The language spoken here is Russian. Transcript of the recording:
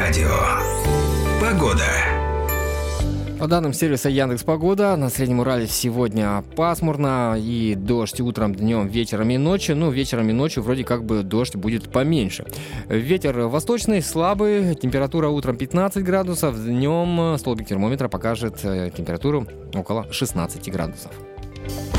радио. Погода. По данным сервиса Яндекс.Погода, на Среднем Урале сегодня пасмурно и дождь утром, днем, вечером и ночью. Вечером и ночью вроде как бы дождь будет поменьше. Ветер восточный, слабый, температура утром 15 градусов, днем столбик термометра покажет температуру около 16 градусов.